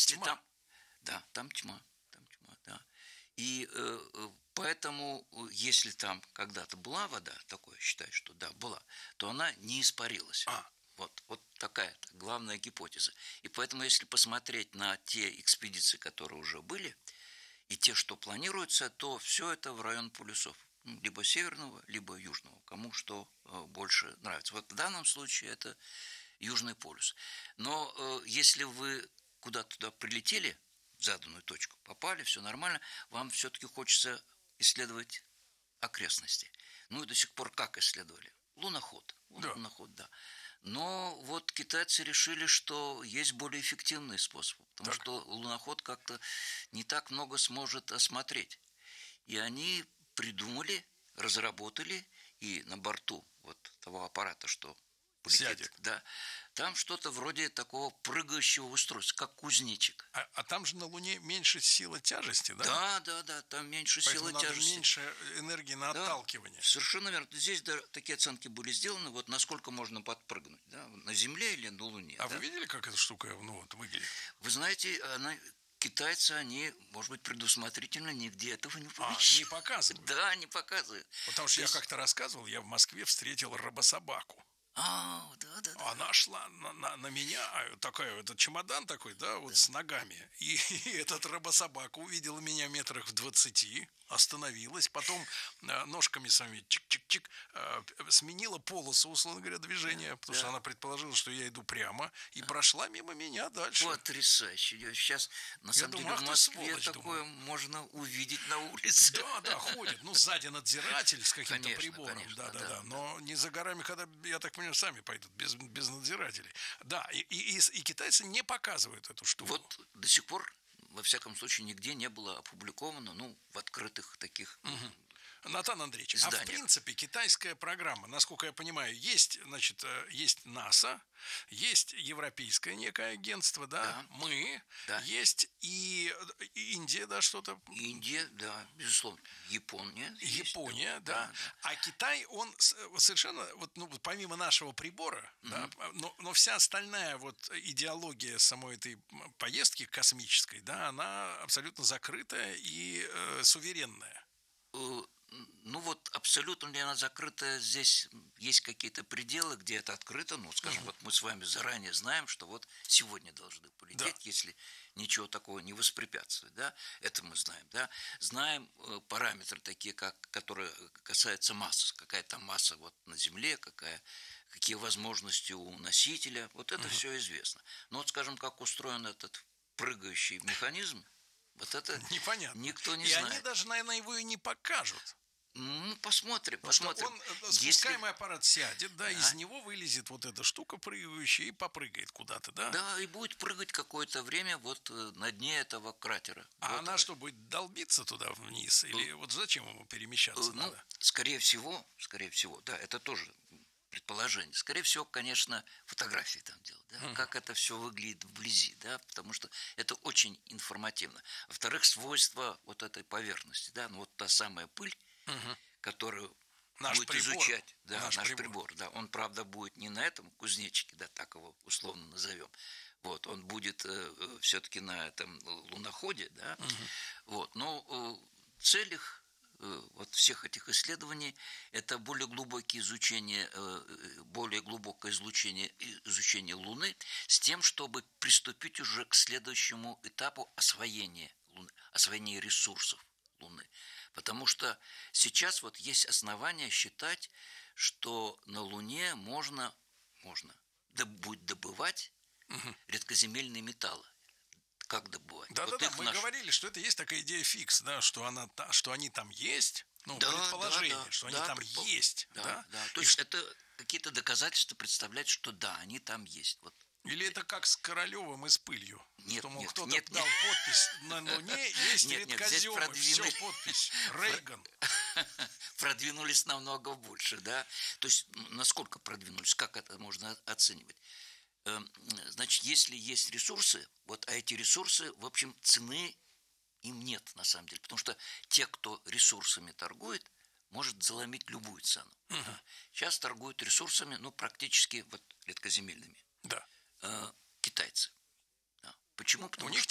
если тьма. там... Да, там тьма, да. И поэтому, если там когда-то была вода, такое считаю, что да, была, то она не испарилась. Вот такая главная гипотеза. И поэтому, если посмотреть на те экспедиции, которые уже были, и те, что планируются, то все это в район полюсов. Либо северного, либо южного. Кому что больше нравится. Вот в данном случае это Южный полюс. Но если вы куда-то туда прилетели, в заданную точку, попали, все нормально, вам все-таки хочется исследовать окрестности. Ну и до сих пор как исследовали? Луноход. Да. Луноход, да. Но вот китайцы решили, что есть более эффективный способ, потому что луноход как-то не так много сможет осмотреть. И они придумали, разработали, и на борту вот того аппарата, что полетит, да, там что-то вроде такого прыгающего устройства, как кузнечик. А там же на Луне меньше сила тяжести, да? Да, там меньше Поэтому силы надо тяжести. меньше энергии на отталкивание. Совершенно верно. Здесь такие оценки были сделаны, вот насколько можно подпрыгнуть, да, на Земле или на Луне. А вы видели, как эта штука выглядит? Вы знаете, китайцы, они, может быть, предусмотрительно нигде этого не не показывают? Да, не показывают. Потому что я как-то рассказывал, я в Москве встретил робособаку. Да. Она шла на меня, такая, этот чемодан такой, да, вот с ногами. И этот робособака увидела меня метрах в 20, остановилась, потом ножками своими чик-чик-чик сменила полосу, условно говоря, движения, потому что она предположила, что я иду прямо, и прошла мимо меня дальше. Потрясающе. Сейчас, на самом деле, в Москве такое можно увидеть на улице. Да, ходит. Сзади надзиратель с каким-то прибором. Да. Но не за горами, когда, я так понимаю, сами пойдут, без надзирателей. Да, и китайцы не показывают эту штуку. Вот до сих пор, во всяком случае, нигде не было опубликовано, в открытых таких... Натан Андреевич, изданиях. в принципе китайская программа, насколько я понимаю, есть НАСА, есть европейское некое агентство, да. Мы, есть и Индия, да, что-то. Индия, да, безусловно. Япония, да. А Китай, он совершенно, помимо нашего прибора, да, но вся остальная идеология самой этой поездки космической, да, она абсолютно закрытая и суверенная. Абсолютно ли она закрыта, здесь есть какие-то пределы, где это открыто, скажем, мы с вами заранее знаем, что сегодня должны полететь, если ничего такого не воспрепятствует, да, это мы знаем, да, знаем параметры такие, которые касаются массы, какая там масса на Земле, какие возможности у носителя, это все известно. Но скажем, как устроен этот прыгающий механизм, это непонятно. Никто не знает. И они даже, наверное, его и не покажут. Посмотрим. Спускаемый аппарат сядет, да, из него вылезет эта штука прыгающая и попрыгает куда-то, да? Да, и будет прыгать какое-то время на дне этого кратера. А она что, будет долбиться туда вниз? Или зачем ему перемещаться надо? Скорее всего, да, это тоже предположение. Скорее всего, конечно, фотографии там делать, да, как это все выглядит вблизи, да, потому что это очень информативно. Во-вторых, свойства этой поверхности, да, та самая пыль, которую будет изучать, да, наш прибор, да, он, правда, будет не на этом кузнечике, да, так его условно назовем, он будет все-таки на этом луноходе, да, но цель их всех этих исследований это более глубокое изучение Луны с тем, чтобы приступить уже к следующему этапу освоения Луны, освоения ресурсов Луны. Потому что сейчас есть основания считать, что на Луне можно будет добывать редкоземельные металлы. Как добывать? Да, мы говорили, что это есть такая идея фикс, да, что они там есть, предположение, что они там есть. Да. То есть это какие-то доказательства представляют, что да, они там есть. Или это как с Королевым и с пылью? Нет, кто-то дал подпись на Луне, есть редкоземы, все, подпись, Рейган. Продвинулись намного больше, да? То есть, насколько продвинулись, как это можно оценивать? Значит, если есть ресурсы, а эти ресурсы, в общем, цены им нет, на самом деле. Потому что те, кто ресурсами торгует, может заломить любую цену. Сейчас торгуют ресурсами, практически редкоземельными. Да. Китайцы. Да. Почему? Потому у них